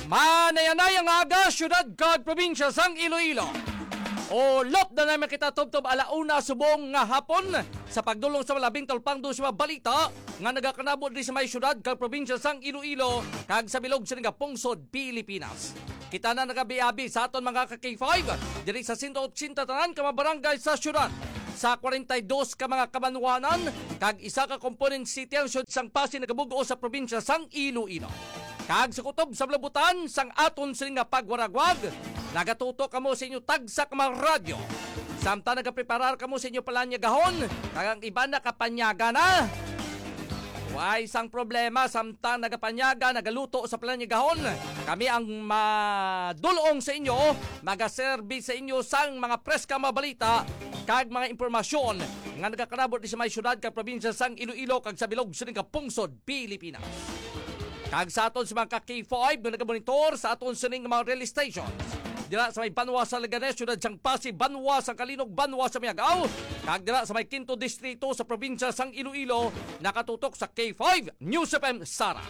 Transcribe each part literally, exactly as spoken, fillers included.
Manayanay ang aga, syudad kag probinsya sang Iloilo. O lop na naman kita tubtob alauna subong nga hapon sa pagdulong sa malabing talpang doon sa mga balita nga nagakanabot di sa may syudad kag probinsya sang Iloilo kag sa bilog sa nga pungsod Pilipinas. Kita na nagabiabi sa aton mga ka-K five diri sa one hundred eighty tanan ka mga barangay sa syudad. Sa forty-two ka mga kabanwanan kag isa ka component city ang syud sang Pasig nagabugo sa probinsya sang Iloilo. Kag sa kutob sa blabutan sang aton sing nga pagwaragwag, nagatuto kamo sa inyo tagsa ka mga radyo. Samtang nagapreparar kamo sa inyo palanyagahon, kag ang iba nakapanyaga na. Why isang problema samtang nagapanyaga, nagaluto sa palanyagahon. Kami ang madulong sa inyo, magaserbi sa inyo sang mga preska mga balita kag mga impormasyon nga nagakanabot di sa may syudad kag probinsya sang Iloilo kag sa bilog sa pungsod Pilipinas. Kag sa aton sa mga ka-K five na nagamonitor sa aton sa mga rail stations. Dira sa may Banwa sa Leganes, syudad sang Pasig, Banwa sa Kalinog, Banwa sa Miagao. Kag dira sa may Quinto Distrito sa probinsya sang Iloilo, nakatutok sa K five News F M Sara.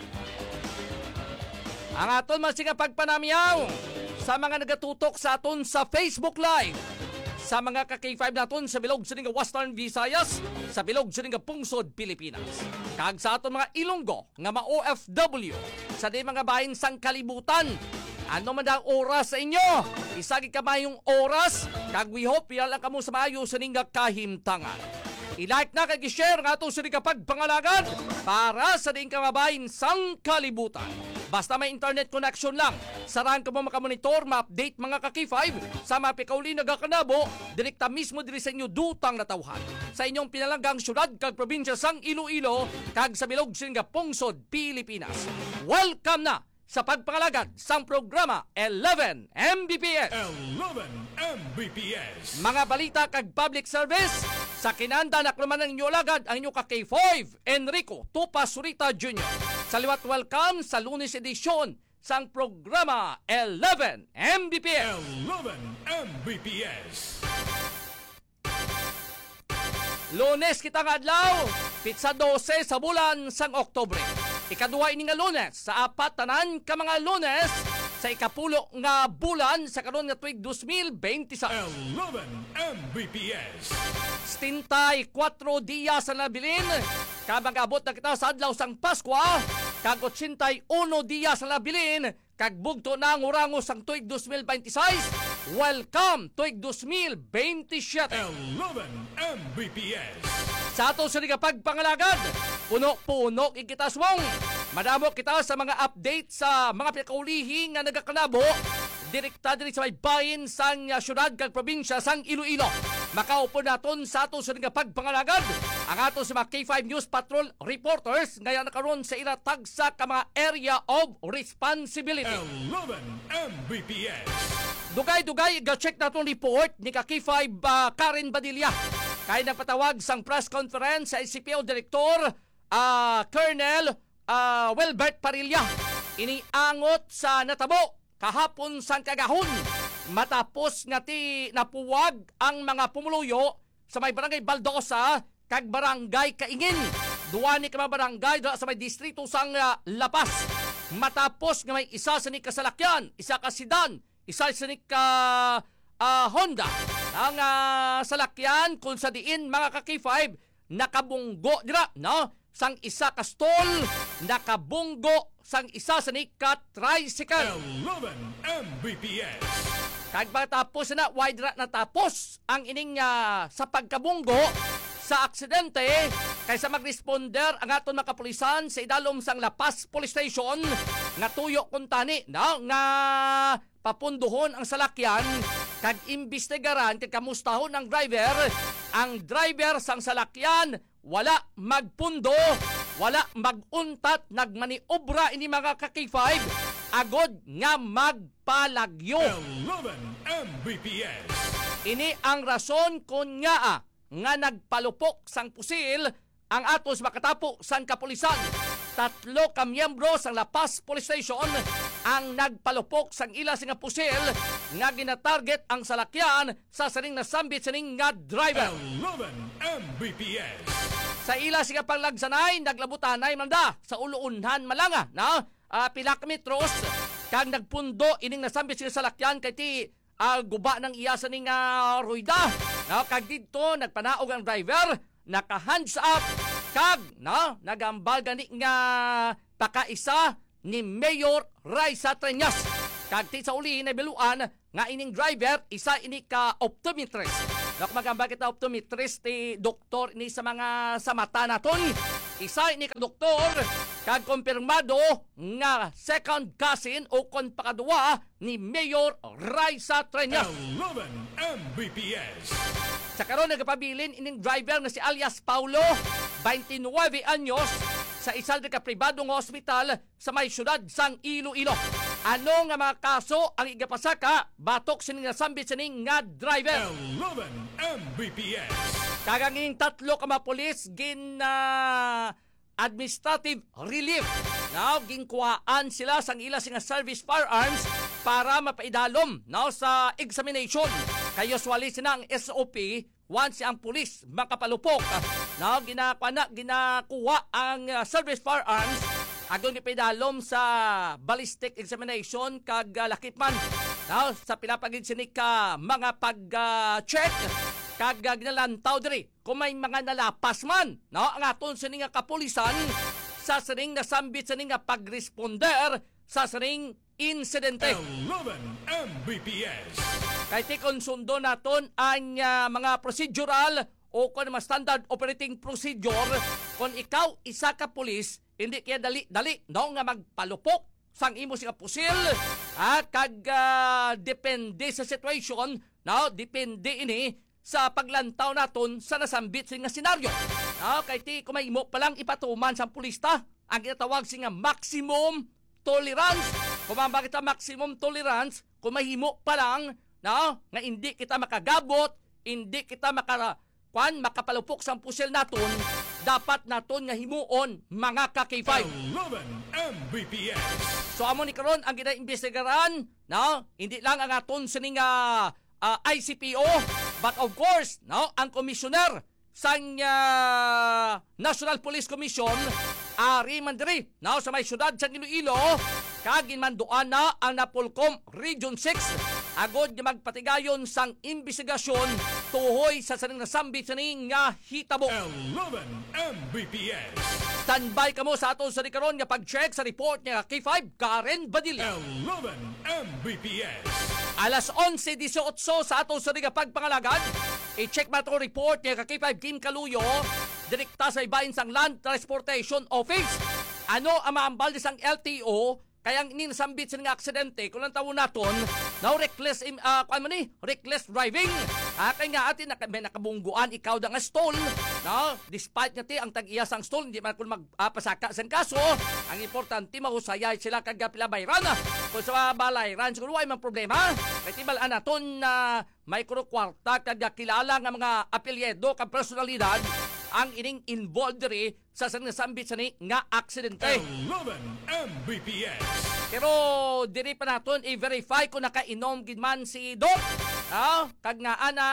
Ang aton masinga pagpanamyaw sa mga nagatutok sa aton sa Facebook Live. Sa mga ka-K five naton sa bilog sa Western Visayas, sa bilog sa pungsod Pilipinas. Kag sa aton mga Ilonggo nga ma-O F W sa di mga bahin sang kalibutan. Ano man ang oras sa inyo? Isagi kamayong oras kag we hope yan lang kamo sa maayo sa ninga kahimtangan. I-like na kag i-share nga ato sa pagpangalagad para sa din kamabahin sang kalibutan. Basta may internet connection lang. Sarahan ka mo makamonitor, ma-update mga ka-K five sa mga pikauli nagakanabo, direkta mismo diri sa inyo dutang natawhan. Sa inyong pinalanggang syudad kag probinsya sang Iloilo kag sa bilog sa pungsod Pilipinas. Welcome na sa pagpangalagad sang programa eleven M B P S. eleven M B P S. Mga balita kag public service sa kinanda na klaman ng inyo alagad ang inyo ka-K five, Enrico Tupas Surita Junior Sa liwat welcome sa Lunes edisyon sang programa eleven M B P S. eleven M B P S. Lunes kita nga adlaw, pitsa dose sa bulan sang Oktubre. Ikaduha ini nga Lunes sa apat tanan ka mga Lunes sa ikapulo nga bulan sa karon nga tuig twenty twenty-six. eleven M B P S. Stintay cuatro días sa nabilin, kabang-abot na kita sa adlaw sang Pasko, kag eighty-one días sa nabilin, kag bugto na ang urangos sang tuig twenty twenty-six. Welcome tuig twenty twenty-seven. eleven M B P S. Sa ato sa pagpangalagad, puno-puno ikitaswong. Madamo kita sa mga update sa mga pinakaulihi nga nagakanabo, direkta diri sa may bahin sang syudad kag probinsya sang Iloilo. Makaupo naton sa ato sa pagpangalagad ang ato sa mga K five News Patrol reporters ngayon nakaroon sa ila tagsa ka mga area of responsibility. eleven M B P S. Dugay-dugay, ga-check na itong report ni ka-K five uh, Karen Badilla. Kaya napatawag sang press conference sa I C P O Director uh, Colonel uh, Wilbert Parilla. Iniangot sa natabo kahapon sang kagahon. Matapos nga ti napuwag ang mga pumuluyo sa may barangay Baldosa kag barangay Kaingin. Duwa ni ka mga barangay sa may distrito sang uh, Lapas. Matapos nga may isa sa ni kasalakyan, isa ka sedan, isa sa ni ka uh, Honda. Ang uh, salakyan kung sa diin mga ka-K five nakabunggo dira no sang isa ka stall, nakabunggo sang isa sa ni ka tricycle. eleven M B P S. Kag matapos na wide ra natapos ang ining uh, sa pagkabunggo sa aksidente kaysa mag-responder ang aton mga kapulisan sa idalom sang Lapas Police Station nga tuyo kuntani no nga papunduhon ang salakyan kag imbestigaran kag kamustahon ang driver. Ang driver sang salakyan wala magpundo, wala maguntat, nagmaniobra ini mga ka-K five agod nga magpalagyo. eleven M B P S. Ini ang rason kun nga nga nagpalupok sang pusil ang atos makatapo sang kapulisan. Tatlo ka miyembro sang Lapas Police Station ang nagpalupok sang ila sing pusil nga ginatarget ang salakyan sa saning nasambit saning nga driver. eleven M B P S. Sa ila sing paglagsanay naglabutanay manda sa uluunhan malanga na uh, pila ka metros kag nagpundo ining nasambit sila sa lakyan kay ti uh, guba ng iya sa ning uh, ruida. No, kag dito nagpanaog ang driver, naka hands up kag no nagambal gani nga pakaisa ni Mayor Raisa Treñas. Kag ti sa uli na biluan nga ining driver isa ini ka optometrist. Nak magamba kita optometrist ti doktor ni sa mga sa mata naton. Isa ini ka doktor kag kumpirmado nga second cousin o kon pakadua ni Mayor Raisa Treñas. eleven M B P S. Sa karon nagapabilin ining driver na si alias Paulo, twenty-nine anyos, sa isa ka pribadong hospital sa may syudad sang Iloilo. Ano nga mga kaso ang igapasaka batok sining nasambit sining nga driver? eleven M B P S. Kaganging tatlo ka mga polis gin uh, administrative relief. Now, ginkuhaan sila sang ila singa service firearms para mapaidalom now sa examination. Kayo swali sina ang S O P once ang pulis makapalupok. Now, ginakuha na, ginakuha ang uh, service firearms agong ipaidalom sa ballistic examination kag uh, lakitman. Now, sa pinapagid sinik ka mga pag-check uh, kag uh, ginalantaw diri kung may mga nalapas man. No, ang aton sining nga kapulisan sa sining nasambit sining nga pagresponder sa sining insidente. eleven M B P S. Kay ti konsundo naton ang uh, mga procedural o kung mga standard operating procedure kung ikaw isa ka pulis, hindi kaya dali-dali no, nga magpalupok sang imo nga pusil at kag uh, depende sa situation, no, depende ini sa paglantaw naton sa nasambit sa nga senaryo. No, kay ti kung may imo palang ipatuman sa pulista ang ginatawag singa maximum tolerance. Kung bakit maximum tolerance, kung mahimo pa lang, no, nga hindi kita makagabot, hindi kita maka kwan makapalupok sa pusil naton, dapat naton nga himuon mga ka K five. eleven M B P S. So amo ni karon ang ginaimbestigaran, no, hindi lang ang aton sining uh, uh, I C P O, but of course, no, ang commissioner sang uh, National Police Commission, Ari Mandiri, no, sa may syudad sa Iloilo, kagin manduan na ang Napolcom Region six agod nga magpatigayon sang imbestigasyon tuhoy sa saning nasambit sining nga hitabo. eleven M B P S. Standby kamo sa aton sa karon nga pag-check sa report nga K five Karen Badilla. eleven M B P S. Alas eleven eighteen sa aton sa nga pagpangalagad, i-check ba itong report nga K five Kim Kaluyo, direkta sa ibahin sang Land Transportation Office. Ano ang maambal sang L T O kaya ang ininasambit sa nga aksidente kung lang tawon naton, now reckless, uh, kung ano ni, reckless driving. Uh, kaya nga atin, naka, may nakabungguan, ikaw da nga stall. No? Despite nga ti, ang tag-iya sang stall, hindi man kung magpasaka uh, sa kaso, ang importante, mahusayay sila kagapila bayran. Kung sa balayran, siguro ay mang problema. Kaya tibalaan naton na uh, may kuro kwarta, kagakilala nga mga apelyedo, kag personalidad, ang ining involved diri sa sanasambit sa ni nga aksidente. eleven M B P S. Pero diri pa naton i-verify kung nakainom gid man si Doc. Ah, kag nga ana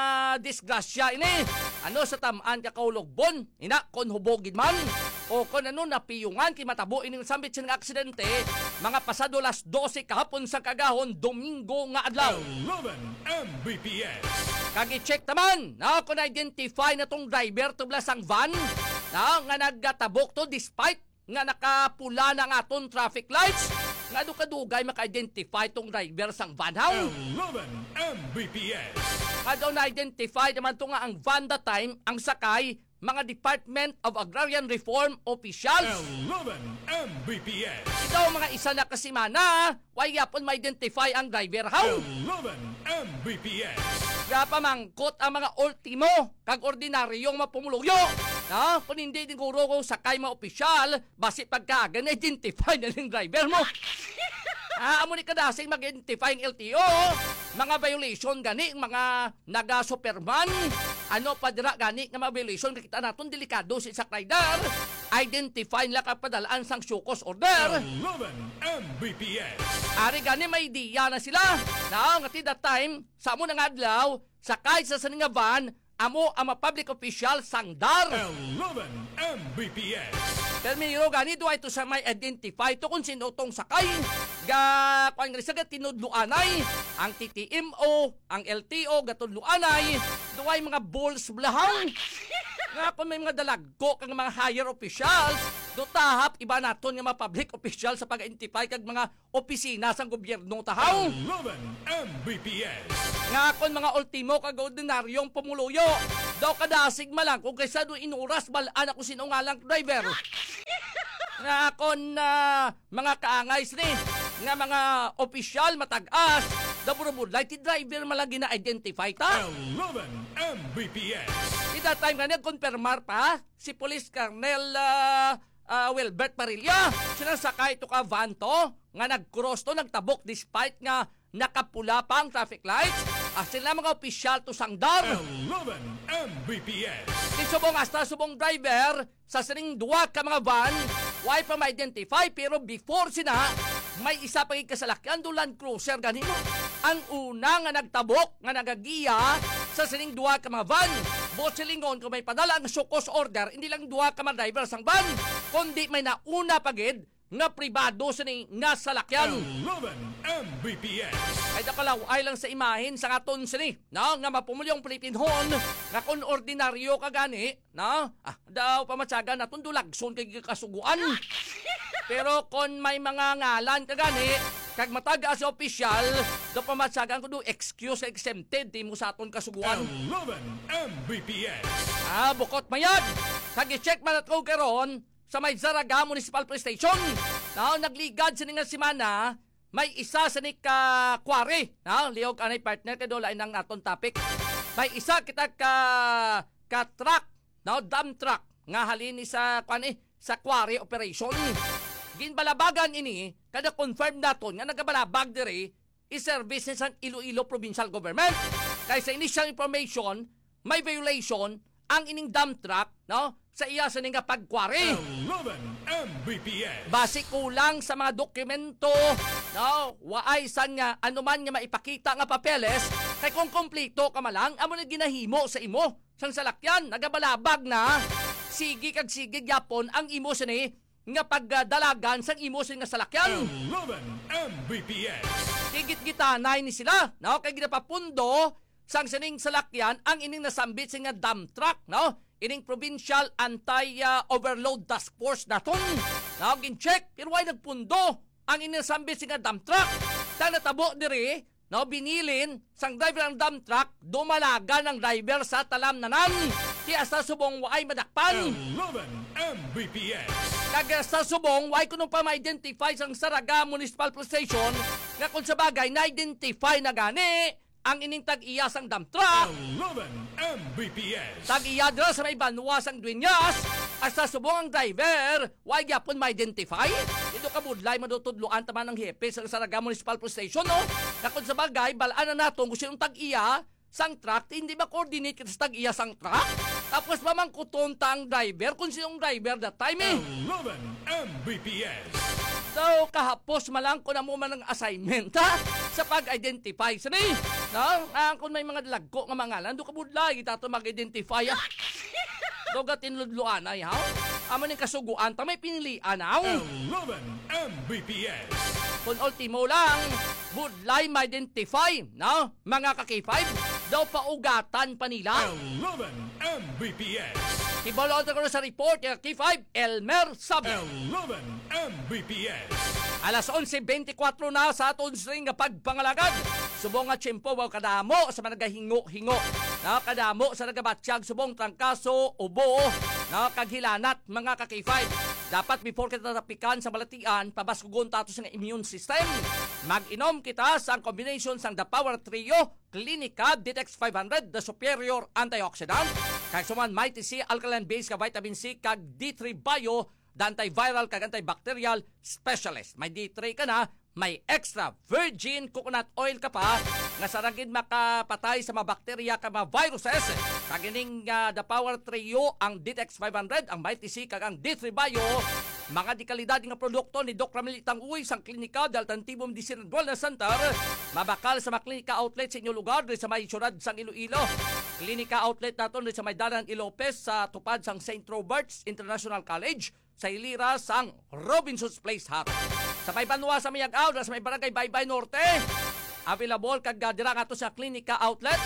disgrasya ini. Ano sa tamaan ka kaulogbon, ina kon hubog gid man o kon ano napiyungan kay matabo ining sambit sa nga aksidente, mga pasado las twelve kahapon sa kagahon Domingo nga adlaw. eleven M B P S. Kag i-check naman na kung na-identify na tong driver tubla sang van na nga naggatabok to despite nga nakapula na nga aton traffic lights nga dukadugay maka-identify tong driver sang van haw. eleven M B P S. Kadaw na-identify naman to nga ang van that time ang sakay mga Department of Agrarian Reform officials. eleven M B P S. Ito mga isa na kasimana, way yapon ma-identify ang driver haw. eleven M B P S. Kaya pamangkot ang mga ultimo kag ordinaryong mapumuluyo. No? Kung hindi din kuro kung sakay mga opisyal, basi pagkaga na-identify na ng driver mo. Ah, amo ni kadasing mag-identify ang L T O, mga violation gani, mga naga-superman, ano pa dira gani nga mga violation, kita naton delikado si isa rider, identify nila kapadalaan sang syukos order. eleven M B P S. Ari gani may idea na sila. Na nga ti that time, sa amo nga adlaw, sakay sa saning nga van, amo ang mga public official sang dar. eleven M B P S. Permiro gani do ito sa may identify to kung sino tong sakay. Ga kuan nga sa tinudluanay ang T T M O, ang L T O gatudluanay, duay mga balls blahang. Nga kung may mga dalagko kang mga higher officials, do tahap iba naton nga mga public officials sa pag-identify kag mga opisina sa gobyerno tahaw. eleven M B P S. Nga kon mga ultimo kag ordinaryong pumuluyo, daw kadasig malang kung kaysa do inuras balaan ako sinungalang driver. Nga kon uh, mga kaangay ni nga mga opisyal matag-as, daw burubulay ti driver malagi na identify ta. eleven M B P S. Ita time nga nag-confirmar pa si Police Colonel uh, uh, Wilbert Parilla. Sinasakay ito ka van to nga nag-cross to, nagtabok despite nga nakapula pa ang traffic lights. As sila mga opisyal to sangdar. eleven M B P S. Di subong hasta subong driver sa sining duwa ka mga van, why pa ma-identify pero before sina, may isa pang kasalakyan do Land Cruiser ganito. Ang una nga nagtabok nga nagagiya sa sining duwa ka mga van. Bot silingon kung may padala ang sukos order, hindi lang duwa ka mga driver sang van, kundi may nauna pagid nga pribado sining nga salakyan. eleven M B P S. Ay dakalaw ay lang sa imahin sa aton sini, no? Nga mapumulyong Pilipinhon, nga kung ordinaryo ka gani, no? Ah, daw pamatsaga na tundulagson kay kasuguan. Pero kung may mga ngalan ka gani, kag mataga sa opisyal, daw pamatsaga ko do excuse exempted di mo sa aton kasuguan. eleven M B P S. Ah, bukot mayad. Kag i-check man at ko karon sa may Zaraga Municipal Police Station. No, nagligad sa nga simana, may isa sa ni ka kware, no, liog anay partner kay dolain ang naton topic. May isa kita ka ka truck, no, dump truck nga halin ni sa kuan eh, sa kware operation. Ginbalabagan ini kada confirm naton nga nagabalabag diri i-service ni sang Iloilo Provincial Government. Kay sa initial information, may violation ang ining dump truck, no, sa iya sa nga pagkwari. eleven M B P S. Base kulang sa mga dokumento, no, waay san nga anuman nga maipakita nga papeles, kay kung kompleto ka malang, amo na ginahimo sa imo. Sang salakyan, nagabalabag na, sige kag sige yapon ang imo sini nga pagdalagan sang imo sini nga salakyan. eleven M B P S. Higit-gitanay ni sila, no, kay ginapapundo sang sining salakyan ang ining nasambit sa nga dump truck, no? Ining Provincial Anti-Overload Task Force naton. No, gin-check, pero why nagpundo ang ining nasambit sa nga dump truck? Tang natabo diri, no, binilin sang driver ng dump truck, dumalaga ng driver sa talamnanan. Kaya sa subong waay madakpan. eleven M B P S. Kag sa subong, why ko nung pa ma-identify sang Saraga Municipal Police Station nga kung sa bagay na-identify na gani ang ining tag-iya sang dump truck. eleven M B P S. Tag-iya dira sa may banwa sang Dueñas. At sa subong ang driver, why gyapon ma-identify? Ito kabudlay madutudluan taman ng hepe sa Saraga Municipal Police Station, no? Kakon sa bagay, balaan na naton kung sinong tag-iya sang truck, hindi ba coordinate kita sa tag-iya sang truck? Tapos mamangkuton ta ang driver kung sinong driver that time eh. eleven M B P S. So, kahapos malang ko na mo man ng assignment, ha? Sa pag-identify. Sani? No? Ah, kung may mga lagko nga mga ngalan, doon ka budlay, itato mag-identify, ha? Doon ka tinludluan, ay, ha? Amo ng kasuguan, ta may pinilian, ha? eleven M B P S. Kung ultimo lang, budlay ma-identify, no? Mga ka-K five, daw paugatan pa nila. eleven M B P S. Ibalot ko sa report, yung K five, Elmer Sabi. eleven M B P S. Alas onse twenty-four na sa aton string nga pagpangalagad. Subong nga tiyempo wow kadamo sa mga nagahingo-hingo. Na kadamo sa nagabatsyag subong trangkaso, ubo, na kaghilanat mga ka-K five. Dapat before kita tapikan sa balatian, pabaskugon tato sa immune system. Mag-inom kita sa combination sang The Power Trio, Clinica D T X five hundred, the superior antioxidant. Kay suman Mighty C, alkaline base ka vitamin C, kag D three Bio, the antiviral kag antibacterial specialist. May D three ka na, may extra virgin coconut oil ka pa nga saragid makapatay sa mga bakterya kag mga viruses. Kagining uh, The Power Trio, ang D T X five hundred, ang Mighty C kag ang D three Bio, mga di kalidad nga produkto ni Doc Ramil Tanguy sang Klinika del Alternativo Medicina Wellness Center. Mabakal sa mga klinika outlet sa inyong lugar sa may syudad sang Iloilo. Klinika outlet naton sa may Dalan Ilopez sa tupad sang Saint Robert's International College. sa ilira sang Robinson's Place Hut. Sa may banwa sa Mayag-Aw, sa may barangay Baybay Norte, available kag dira nga to sa Klinika Outlet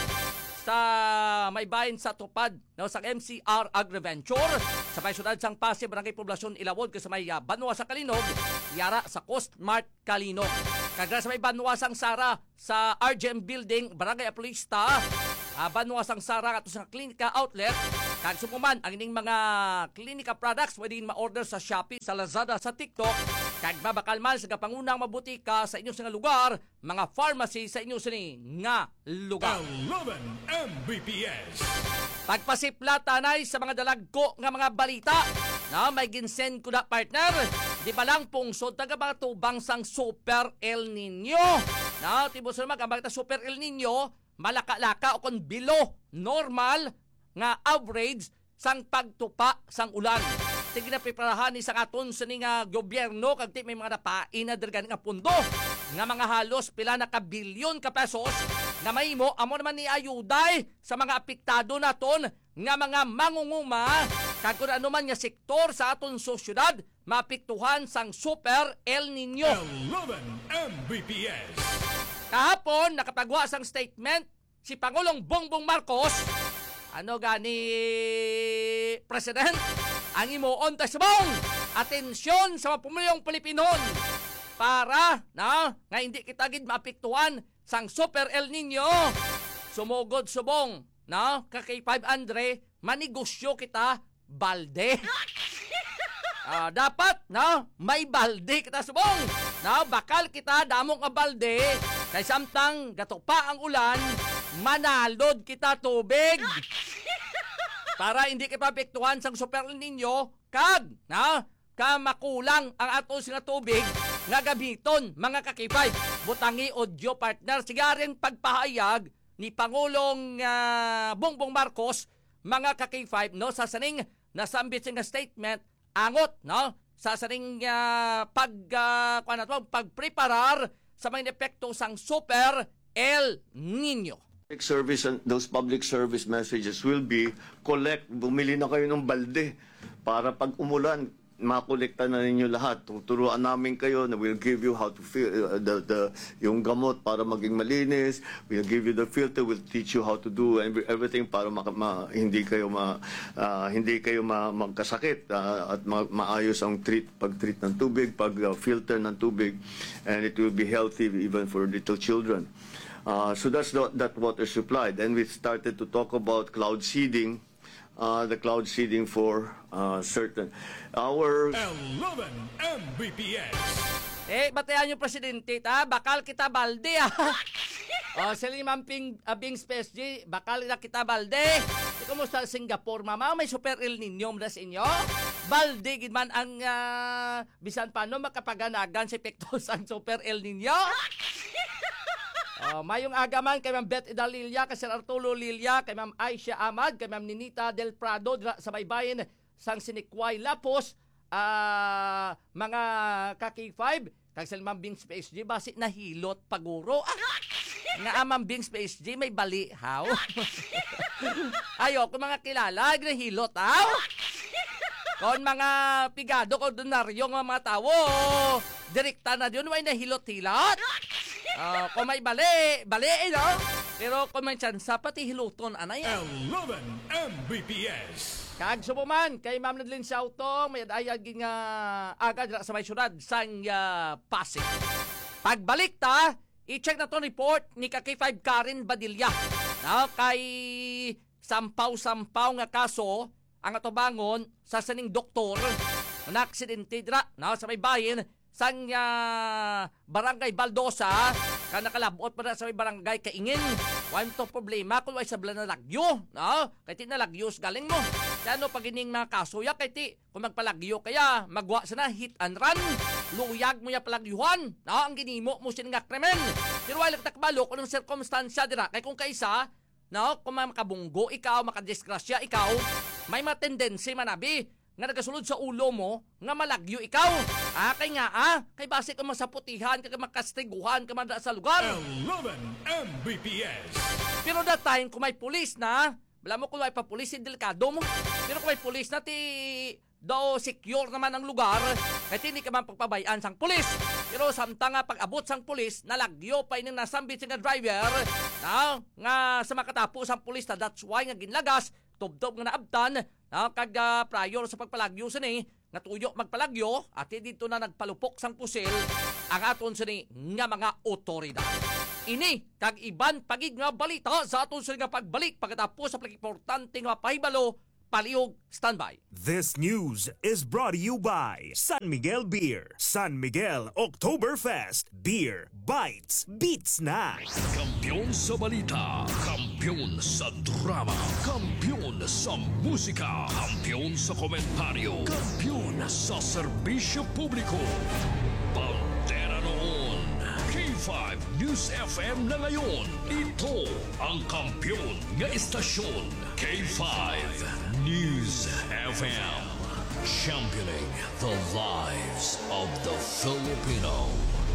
sa may bahin sa tupad no, sa M C R Agriventure sa may syudad sang Pasig, barangay Poblasyon Ilawod sa may uh, banwa sa Kalinog, yara sa Coast Mart Kalinog. Kag sa may banwa sang Sara sa R G M Building, barangay Apolista, uh, banwa sang Sara ato sa Klinika Outlet. Kag sumuman ang ining mga klinika products pwede ma-order sa Shopee, sa Lazada, sa TikTok. Kag mabakal man sa kapangunang mabutika sa inyo sa nga lugar, mga pharmacy sa inyo sini nga lugar. eleven M B P S. Pagpasipla tanay sa mga dalagko nga mga balita na may ginsen ko na partner, di ba lang pungsod taga mga tubang sang Super El Nino. Na tibos naman ang mga Super El Nino, malaka-laka o kon below normal nga average sang pagtupa sang ulan. Sige na preparahan ni sang aton sa nga gobyerno kag may mga napain na dirgan nga pundo nga mga halos pila na ka bilyon ka pesos na mahimo amo naman ni ayuday sa mga apektado naton nga mga mangunguma kag kun ano man nga sektor sa aton sosyedad maapektuhan sang Super El Nino. eleven M B P S. Kahapon nakapagwa sang statement si Pangulong Bongbong Marcos. Ano gani, President? Ang imuon tasbong atensyon sa mga pamilyang Pilipinon para na nga hindi kita gid maapektuhan sang Super El Nino. Sumugod subong na kay five Andre manegosyo kita balde. Uh, dapat na may balde kita subong. Na bakal kita damong nga balde kay samtang gatupa ang ulan manalod kita tubig. Para hindi kita apektuhan sang Super El Nino kag na ka makulang ang atos nga tubig nga gamiton mga kakipay. Butangi audio partner sigaring pagpahayag ni Pangulong uh, Bongbong Marcos mga kakipay no sa saning nasambit nga statement angot no sa saning uh, pag uh, kuan nato pagpreparar sa mga epekto sang Super El Nino. Public service and those public service messages will be collect, bumili na kayo ng balde para pag umulan, makolekta na ninyo lahat. Tuturuan namin kayo na we'll give you how to feel, uh, the, the, yung gamot para maging malinis, we'll give you the filter, we'll teach you how to do every, everything para ma, ma, hindi kayo ma, uh, hindi kayo ma, magkasakit uh, at ma, maayos ang treat, pag-treat ng tubig, pag-filter uh, ng tubig, and it will be healthy even for little children. Uh, so that's the, that water supply. Then we started to talk about cloud seeding, uh, the cloud seeding for uh, certain. Our eleven M B P S. Eh, batayan yung presidente, ta? Bakal kita balde, ah. O, sila ni Ma'am Ping, uh, Bings P S G, bakal na kita balde. E, kumusta Singapore, mama? May Super El Nino na sa inyo? Balde, gid man ang uh, bisan paano makapaganagan sa epekto sa Super El Nino? Uh, mayong agaman kay Ma'am Beth Idalilla, kay Sir Arturo Lilia, kay Ma'am Aisha Ahmad, kay Ma'am Ninita Del Prado dra, sa baybayin sang Sinikway Lapos, uh, mga kaki five, kay Sir Ma'am Bings P S G, basi nahilot paguro. Ah, nga Ma'am Bings P S G may bali, how? Ayoko mga kilala, nahilot, how? Kon mga pigado, ordinaryo nga mga tao, direkta na diyon, may nahilot-hilot. Uh, kung may bali, bali, eh, no? Pero kung may tsansa, pati hiluton, anay. eleven M B P S. Kag subuman, kay Ma'am Nadlin Sautong, may adayag nga agad sa may syudad, sang uh, Pasig. Pagbalik ta, i-check na to report ni K five Karen Badilla. No? Kay sampaw-sampaw nga kaso, ang atubangon sa saning doktor, na aksidente dira, no? Sa may bayin, sang uh, barangay Baldosa ka nakalabot pa na sa may barangay Kaingin. One to problema kung ay sabla na lagyo, no? Kaya ti nalagyos galing mo. Kaya no pag ining mga kaso ya kaya ti kung magpalagyo kaya magwa sana hit and run. Luyag mo ya palagyuhan, no? Ang ginimo mo sin nga krimen. Pero wala takbalo kung anong circumstansya dira kay kung kaisa, no? Kung makabunggo ikaw, makadisgrasya ikaw, may mga tendency manabi nga nagasulod sa ulo mo, nga malagyo ikaw. Ah, kay nga ah, kay base ka masaputihan, kay makastiguhan, ka man sa lugar. eleven M B P S. Pero that time, kung may pulis na, wala mo kung may papulis, delikado mo. Pero kung may pulis na, ti do secure naman ang lugar, kahit hindi ka man pagpabayaan sang pulis. Pero samtang nga pag-abot sang pulis, nalagyo pa ining nasambit nga driver, na, nga sa makatapo sang pulis na that's why nga ginlagas, tubtob nga naabtan, na kag uh, prior sa pagpalagyo sa ni, nga tuyo magpalagyo, at dito na nagpalupok sang pusil, ang aton sa ni nga mga otoridad. Ini, kag iban pagig nga balita sa aton sa nga pagbalik pagkatapos sa pag-importante nga pahibalo, palihog, standby. This news is brought to you by San Miguel Beer. San Miguel Oktoberfest. Beer bites, beats na. Kampiyon sa balita, kampiyon sa drama, kampiyon sa musika, kampiyon sa komentaryo, kampiyon sa serbisyo publiko. Pantera noon. K five News F M na ngayon. Ito ang kampiyon nga istasyon. K five News F M. Championing the lives of the Filipino.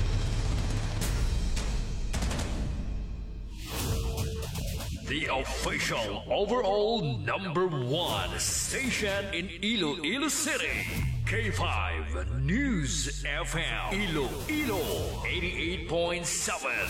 The official overall number one station in Iloilo City. K five News F M. Iloilo eighty-eight point seven.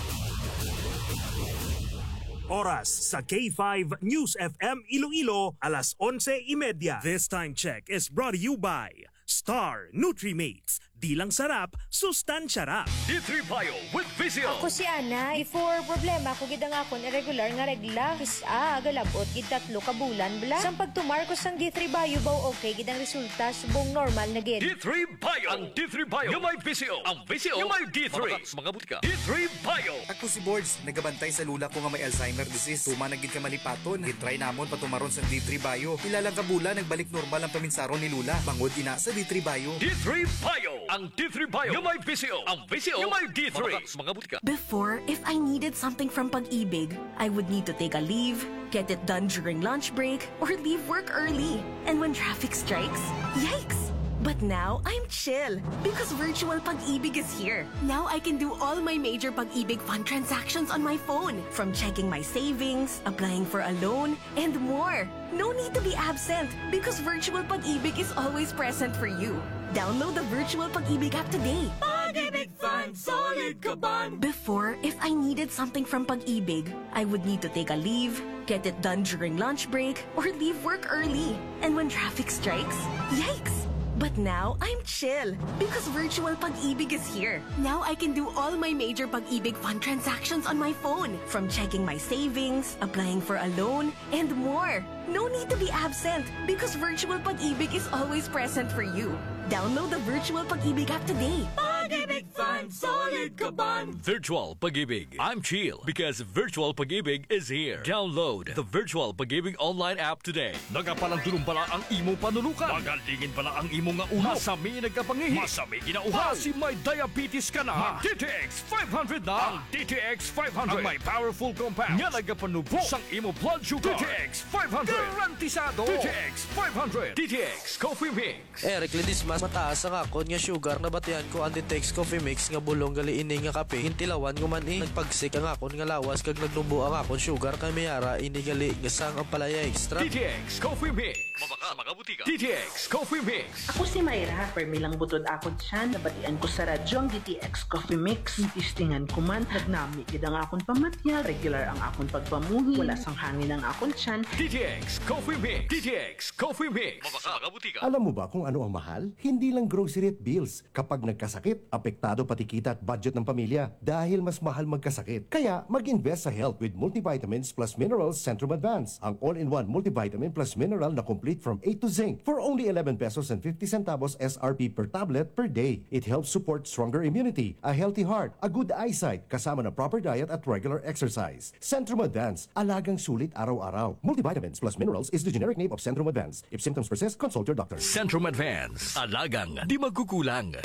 Oras sa K five News F M Iloilo, alas onse y media. This time check is brought to you by Star Nutrimates. Di lang sarap, sustansya rap. D three Bio with Vizio. Ako si Ana, before problema ko gid ang akon irregular nga regla. Kisa galabot gid tatlo ka bulan bla. Sang pagtumar ko sang D three Bio baw okay gid ang resulta subong normal na gid. D three Bio. Ang D three Bio. Yung may Vizio. Ang Vizio. Yung may D three. Mga butika. D three Bio. Ako si Boards, nagabantay sa lula ko nga may Alzheimer disease. Tuma na gid ka malipaton. Gitry namon patumaron sa D three Bio. Ilang ka bulan nagbalik normal ang paminsaron ni lula. Bangod ina sa D three Bio. D three Bio. Ang D three Bio. Yung may Vizio. Ang Vizio. Yung may D three. Mga butika. Before, if I needed something from Pag-ibig, I would need to take a leave, get it done during lunch break, or leave work early. And when traffic strikes, yikes! But now, I'm chill because virtual Pag-ibig is here. Now I can do all my major Pag-ibig fund transactions on my phone, from checking my savings, applying for a loan, and more. No need to be absent because virtual Pag-ibig is always present for you. Download the virtual Pag-ibig app today. Pag-ibig Fund, solid ka ban! Before, if I needed something from Pag-ibig, I would need to take a leave, get it done during lunch break, or leave work early. And when traffic strikes, yikes! But now, I'm chill because virtual Pag-ibig is here. Now I can do all my major Pag-ibig fund transactions on my phone, from checking my savings, applying for a loan, and more. No need to be absent because virtual Pag-ibig is always present for you. Download the virtual Pag-ibig app today. Pag-ibig Fund, solid ka ban! Virtual Pag-ibig. I'm chill because Virtual Pag-ibig is here. Download the Virtual Pag-ibig online app today. Nagapalandulong pala ang imo panulukan. Magalingin pala ang imo nga ulo. Masami nagkapangihi. Masami ginauhaw. Kasi may diabetes ka na. D T X five hundred na. Ang D T X five hundred. Ang may powerful compounds. Nga nagapanubo sang imo blood sugar. D T X five hundred. Garantisado. D T X five hundred. D T X Coffee Mix. Eric Lidis mas mataas ang akon nga sugar na batian ko ang D T X Coffee Mix nga bulong gali ini nga kape. Hintilawan ko man eh. Nagpagsik ang akon nga lawas kag nagnumbo ang akon sugar kay mayara ini gali nga sang ang palaya extra. D T X Coffee Mix. Mabaka mga butika. D T X Coffee Mix. Ako si Mayra, permilang butod akon siya, nabatian ko sa radyo ang D T X Coffee Mix. Tistingan ko man, nagnami gid ang akon pamatya, regular ang akon pagpamuhi, wala sang hangin ang akon tiyan. D T X Coffee Mix. D T X Coffee Mix. Mabaka mga butika. Alam mo ba kung ano ang mahal? Hindi lang grocery at bills. Kapag nagkasakit, apektado pati kita at budget ng pamilya dahil mas mahal magkasakit. Kaya mag-invest sa health with multivitamins plus minerals Centrum Advance. Ang all-in-one multivitamin plus mineral na complete from A to Zinc for only eleven pesos and fifty centavos S R P per tablet per day. It helps support stronger immunity, a healthy heart, a good eyesight, kasama na proper diet at regular exercise. Centrum Advance, alagang sulit araw-araw. Multivitamins plus minerals is the generic name of Centrum Advance. If symptoms persist, consult your doctor. Centrum Advance. Alagang di magkukulang.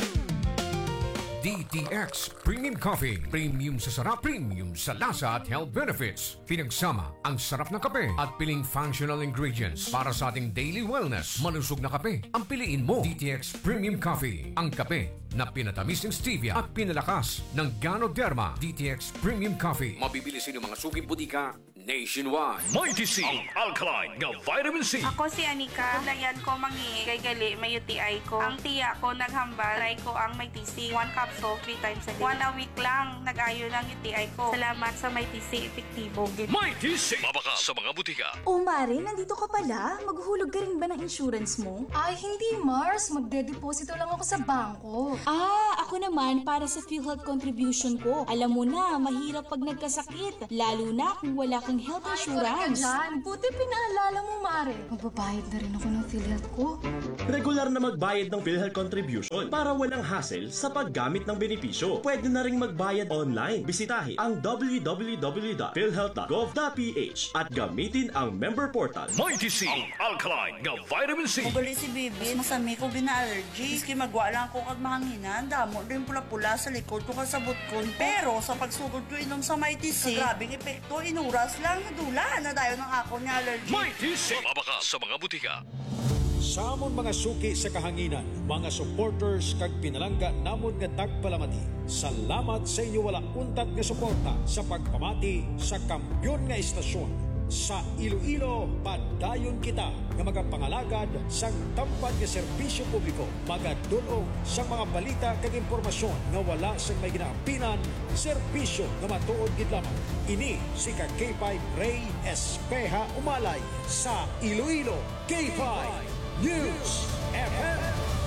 D T X Premium Coffee. Premium sa sarap, premium sa lasa at health benefits. Pinagsama ang sarap na kape at piling functional ingredients para sa ating daily wellness. Malusog na kape ang piliin mo. D T X Premium Coffee. Ang kape na pinatamis ng stevia at pinalakas ng Ganoderma. D T X Premium Coffee. Mabibili sa inyong mga suging butika nationwide. Mighty C, ang alkaline nga vitamin C. Ako si Anika. Dayan ko mangi kay gali may U T I ko. Ang tiya ko naghambal. Try ko ang Mighty C. One capsule, three times a day. One a week lang. Nag-ayo ng U T I ko. Salamat sa Mighty C. Epektibo. Mighty C. Mabaka sa mga butika. O Mare, nandito ka pala? Maghuhulog ka rin ba ng insurance mo? Ay, hindi Mars. Magde-deposito lang ako sa bangko. Ah, ako naman para sa PhilHealth contribution ko. Alam mo na, mahirap pag nagkasakit. Lalo na kung wala kang health insurance. Ay, buti pinaalala mo, Mare. Magbabayad na rin ako ng PhilHealth ko. Regular na magbayad ng PhilHealth contribution para walang hassle sa paggamit ng benepisyo. Pwede na rin magbayad online. Bisitahin ang w w w dot philhealth dot gov dot p h at gamitin ang member portal. Mighty C, ang alkaline nga vitamin C. Mugali si Bibi, masami ko gina-allergy. Iski magwa lang ko kag mahanginan. Damo rin pula-pula sa likod ko kasabot ko. Pero sa pagsugod ko inom sa Mighty C, grabing epekto, inuras lang, nadula na dayo ng ako ni allergy. Mighty C, mabaka sa mga butika. Sa amon mga suki sa kahanginan, mga supporters kag pinalangga namon nga tagpalamati. Salamat sa inyo wala untat nga suporta sa pagpamati sa kampyon nga istasyon. Sa Iloilo, padayon kita nga magapangalagad sa tampad nga serbisyo publiko. Magadulong sa mga balita kag impormasyon nga wala sa may ginaapinan, serbisyo nga matuod gid lamang. Ini si ka K five Ray Espeja Umalay sa Iloilo K five News F M.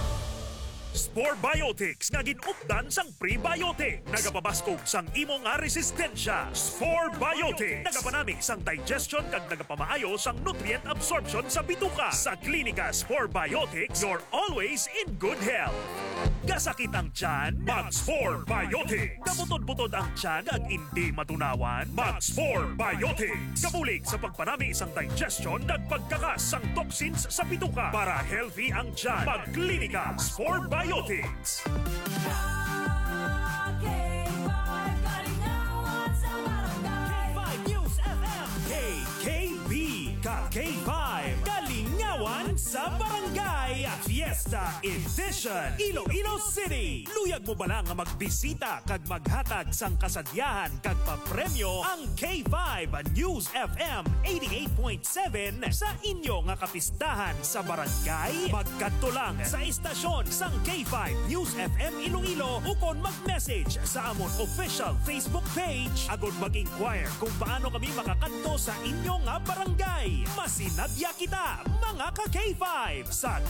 Spore Biotics nga ginupdan sang prebiotic. Nagapabaskog sang imo nga resistensya. Spore Biotics nagapanami sang digestion kag nagapamaayo sang nutrient absorption sa bituka. Sa klinika Spore Biotics, you're always in good health. Gasakit ang tiyan, mag Spore Biotics. Kabutod-butod ang tiyan ag hindi matunawan, mag Spore Biotics. Kabulig sa pagpanami sang digestion ag pagkakas sang toxins sa bituka para healthy ang tiyan. Mag klinika Spore Biotics. Biotics. K five News F M. K K B. Ka K five. Kalingawan sa Barangay. Fiesta Edition. Iloilo City. Luyag mo ba lang nga magbisita kag maghatag sang kasadyahan kag papremyo ang K five News F M eighty-eight point seven sa inyo nga kapistahan sa barangay. Magkadto lang sa istasyon sang K five News F M Iloilo ukon mag-message sa amon official Facebook page agud mag-inquire kung paano kami makakadto sa inyo nga barangay. Masinadya kita mga ka K five sa